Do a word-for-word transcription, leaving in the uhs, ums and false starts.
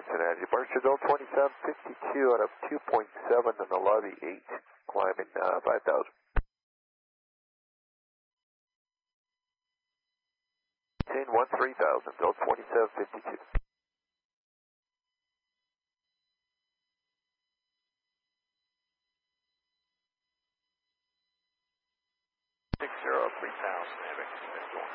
Cincinnati. Departure Bill twenty-seven fifty-two out of two point seven and the lobby eight, climbing uh, five thousand. Maintain one three thousand, Bill twenty-seven fifty-two. six zero three thousand, Amex.